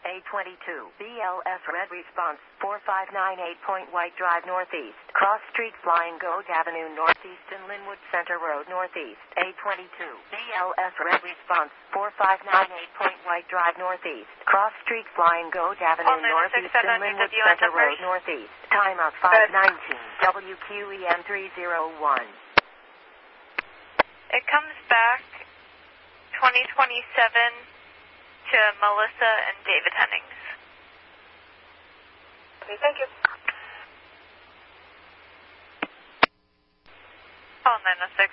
A22, BLS red response, 4598 Point White Drive Northeast, Cross Street Flying Goat Avenue Northeast and Linwood Center Road Northeast, A22, BLS red response, 4598 Point White Drive Northeast, Cross Street Flying Goat Avenue Northeast and Linwood Center Road Northeast, time of 519, WQEM 301. It comes back 2027 to Melissa and David Hennings. Okay, thank you. Call 906.